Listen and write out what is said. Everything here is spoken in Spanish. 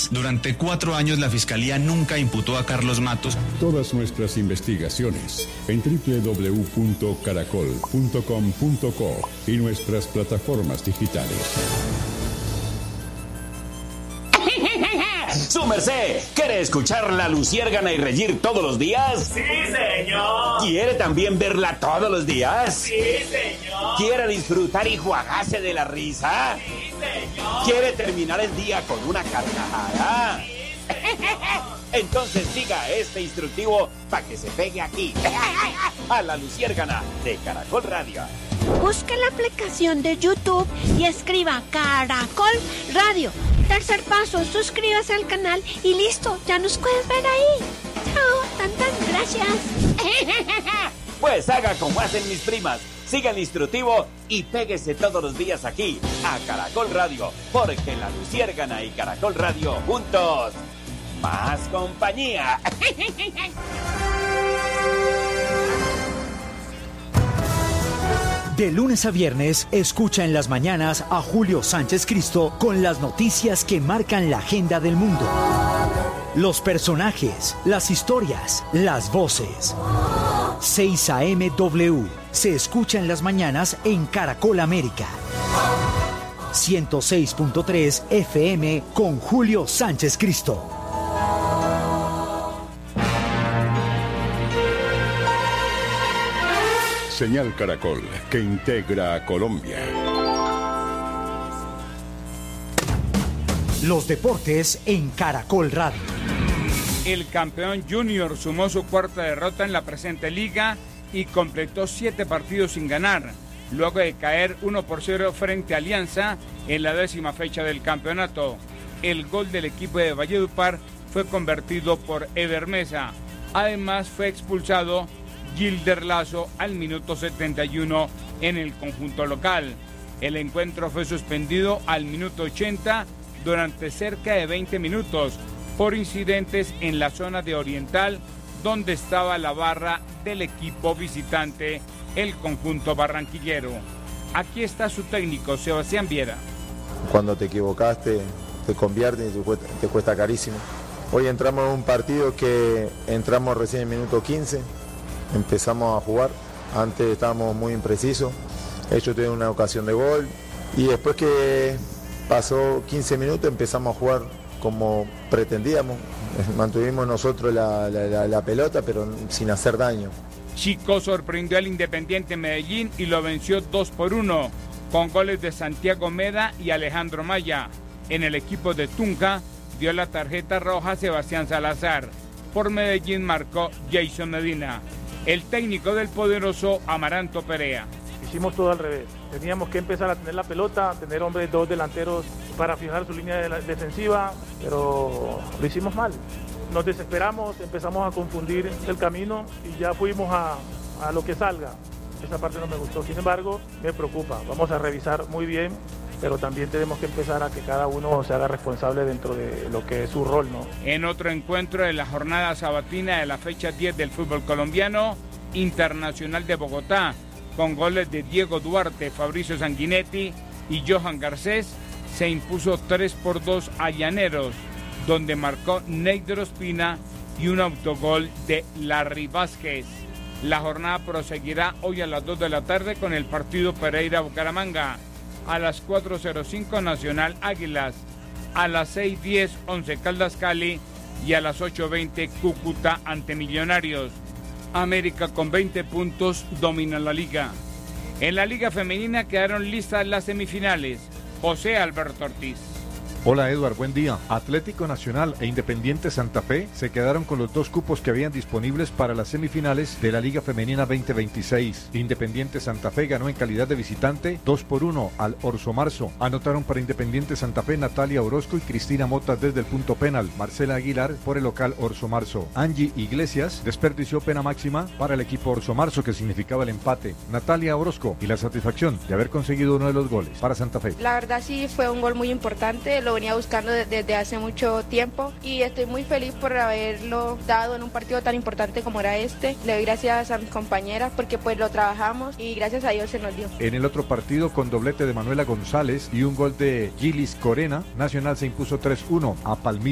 más. Durante 4 años la Fiscalía nunca imputó a Carlos Matos. Todas nuestras investigaciones en www.caracol.com.co y nuestras plataformas digitales. ¡Su merced! ¿Quiere escuchar La Luciérgana y reír todos los días? ¡Sí, señor! ¿Quiere también verla todos los días? ¡Sí, señor! ¿Quiere disfrutar y jugarse de la risa? ¡Sí, señor! ¿Quiere terminar el día con una carcajada? ¡Sí, señor! Entonces siga este instructivo para que se pegue aquí, a La Luciérgana de Caracol Radio. Busque la aplicación de YouTube y escriba Caracol Radio. Tercer paso, suscríbase al canal y listo, ya nos puedes ver ahí. Chao, tantas gracias. Pues haga como hacen mis primas, siga el instructivo y péguese todos los días aquí, a Caracol Radio, porque La Luciérgana y Caracol Radio juntos, más compañía. De lunes a viernes, escucha en las mañanas a Julio Sánchez Cristo con las noticias que marcan la agenda del mundo. Los personajes, las historias, las voces. 6 a.m. W. Se escucha en las mañanas en Caracol América. 106.3 FM con Julio Sánchez Cristo. Señal Caracol, que integra a Colombia. Los deportes en Caracol Radio. El campeón Junior sumó su cuarta derrota en la presente liga y completó 7 partidos sin ganar, luego de caer 1-0 frente a Alianza en la 10ª fecha del campeonato. El gol del equipo de Valledupar fue convertido por Eder Mesa. Además fue expulsado Gilder Lazo al minuto 71 en el conjunto local. El encuentro fue suspendido al minuto 80 durante cerca de 20 minutos por incidentes en la zona de Oriental, donde estaba la barra del equipo visitante, el conjunto barranquillero. Aquí está su técnico, Sebastián Viera. Cuando te equivocaste, te convierte y te cuesta carísimo. Hoy entramos en un partido que entramos recién en el minuto 15, empezamos a jugar, antes estábamos muy imprecisos, ellos tuvieron una ocasión de gol y después que pasó 15 minutos empezamos a jugar como pretendíamos, mantuvimos nosotros la pelota pero sin hacer daño. Chico sorprendió al Independiente Medellín y lo venció 2-1 con goles de Santiago Meda y Alejandro Maya. En el equipo de Tunja dio la tarjeta roja Sebastián Salazar. Por Medellín marcó Jason Medina. El técnico del poderoso Amaranto Perea. Hicimos todo al revés. Teníamos que empezar a tener la pelota, tener hombres, 2 delanteros para fijar su línea defensiva, pero lo hicimos mal. Nos desesperamos, empezamos a confundir el camino y ya fuimos a lo que salga. Esa parte no me gustó, sin embargo, me preocupa. Vamos a revisar muy bien, pero también tenemos que empezar a que cada uno se haga responsable dentro de lo que es su rol, ¿no? En otro encuentro de la jornada sabatina de la fecha 10 del fútbol colombiano, Internacional de Bogotá, con goles de Diego Duarte, Fabricio Sanguinetti y Johan Garcés, se impuso 3-2 a Llaneros, donde marcó Neidro Espina y un autogol de Larry Vázquez. La jornada proseguirá hoy a las 2 de la tarde con el partido Pereira-Bucaramanga. A las 4:05 Nacional Águilas, a las 6:10 Once Caldas Cali y a las 8:20 Cúcuta ante Millonarios. América con 20 puntos domina la liga. En la liga femenina quedaron listas las semifinales. José Alberto Ortiz. Hola Edward, buen día. Atlético Nacional e Independiente Santa Fe se quedaron con los 2 cupos que habían disponibles para las semifinales de la Liga Femenina 2026. Independiente Santa Fe ganó en calidad de visitante 2-1 al Orso Marzo. Anotaron para Independiente Santa Fe Natalia Orozco y Cristina Mota desde el punto penal. Marcela Aguilar por el local Orso Marzo. Angie Iglesias desperdició pena máxima para el equipo Orso Marzo, que significaba el empate. Natalia Orozco y la satisfacción de haber conseguido uno de los goles para Santa Fe. La verdad sí fue un gol muy importante. Lo venía buscando desde hace mucho tiempo y estoy muy feliz por haberlo dado en un partido tan importante como era este. Le doy gracias a mis compañeras porque pues lo trabajamos y gracias a Dios se nos dio. En el otro partido, con doblete de Manuela González y un gol de Gilis Corena, Nacional se impuso 3-1 a Palmira.